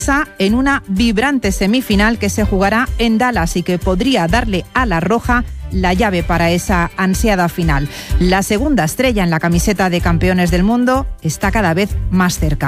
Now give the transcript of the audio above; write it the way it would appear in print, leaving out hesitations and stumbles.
en una vibrante semifinal que se jugará en Dallas y que podría darle a la roja la llave para esa ansiada final. La segunda estrella en la camiseta de campeones del mundo está cada vez más cerca.